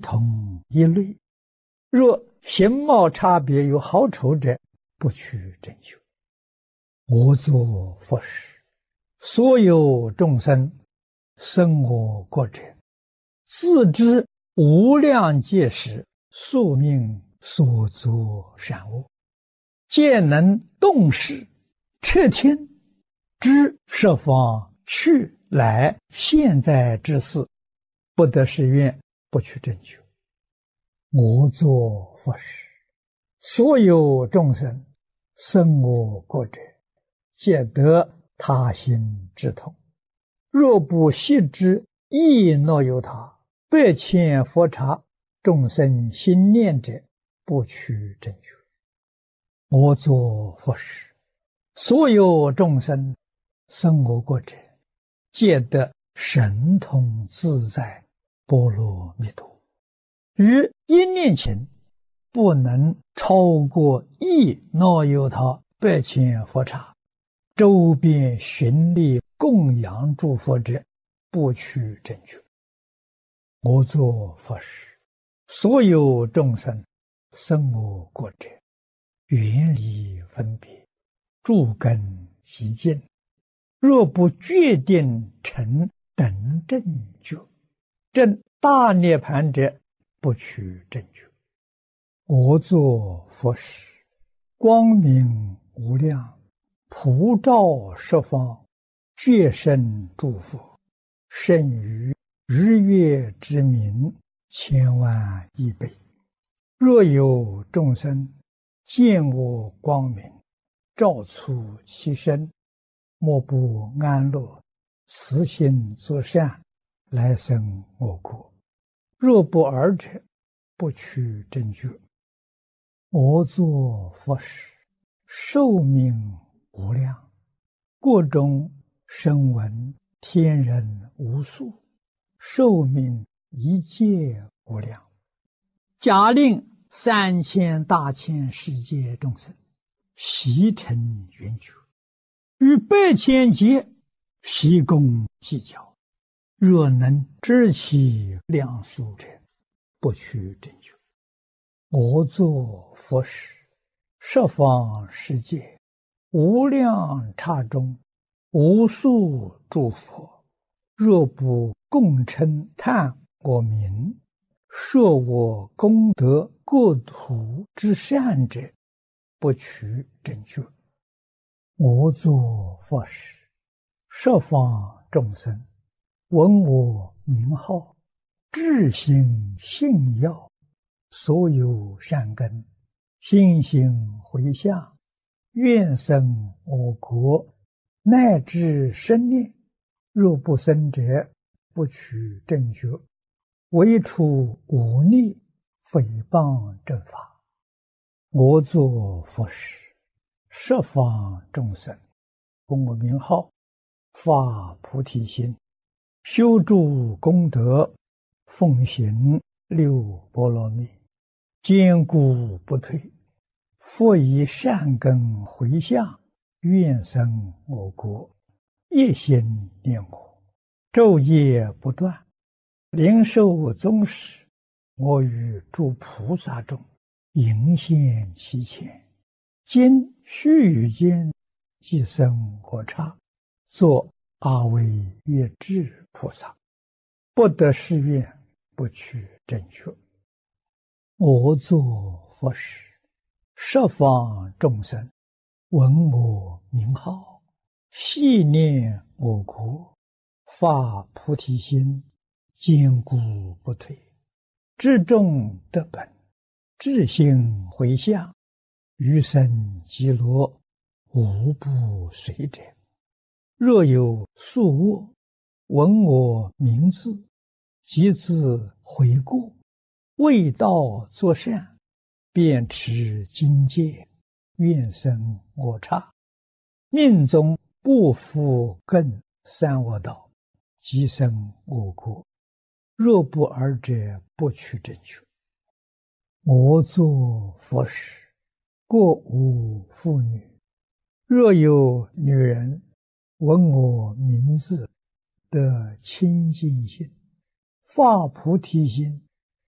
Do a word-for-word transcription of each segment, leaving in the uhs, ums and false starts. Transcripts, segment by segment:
同一类。若形貌差别有好丑者，不取正修。我作佛时，所有众生生我国者，自知无量劫时宿命所作善恶，皆能动识彻听，知十方去来现在之事，不得誓愿，不取正修。我作佛时，所有众生生我国者，皆得他心之痛。若不悉知亦若有他，百千佛刹众生心念者，不取正修。我作佛时，所有众生生我国者，皆得神通自在波罗蜜多。于一念前，不能超过亦若有他百千佛刹，周边寻力供养诸佛者，不取正修。我作佛时，所有众生生我国者，远离分别，诸根极净。若不决定成等正觉，证大涅盘者，不取正觉。我作佛时，光明无量，普照十方，觉胜诸佛，胜于日月之明千万亿倍。若有众生见我光明，照出其身，莫不安乐，慈心作善，来生我国。若不尔者，不取正觉。我作佛时，寿命无量，国中声闻天人无数，寿命一切无量。假令三千大千世界众生悉成圆觉，与百千劫悉共计较。若能知其量数者，不取正觉。我作佛时，十方世界无量刹中，无数诸佛，若不共称叹我名，说我功德国土之善者，不取正觉。我作佛时，十方众生闻我名号，至心信要，所有善根心行回向，愿生我国，乃至生念。若不生者，不取正觉。唯除忤逆诽谤正法。我作佛时，十方众生闻我名号，发菩提心，修诸功德，奉行六波罗蜜，坚固不退。复以善根回向，愿生我国，一心念我，昼夜不断，灵受宗室。我与诸菩萨中，迎现其前。今须臾间，即生我刹，作阿惟越致菩萨，不得誓愿，不取正觉。我作佛时，十方众生闻我名号，系念我国，发菩提心，坚固不退。至众得本，至心回向，余生极乐，无不随者。若有宿恶，闻我名字，即自悔过，为道作善，便持经戒，愿生我刹。命中不复更三恶道，即生我国。若不尔者，不取正觉。我作佛时，过无妇女。若有女人闻我名字，得清净心，发菩提心，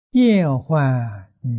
厌患